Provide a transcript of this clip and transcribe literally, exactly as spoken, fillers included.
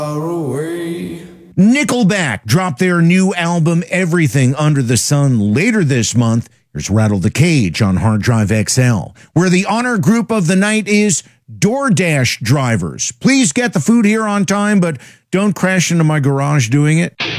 away. Nickelback dropped their new album, Everything Under the Sun, later this month. Here's Rattle the Cage on Hard Drive X L, where the honor group of the night is DoorDash drivers. Please get the food here on time, but don't crash into my garage doing it.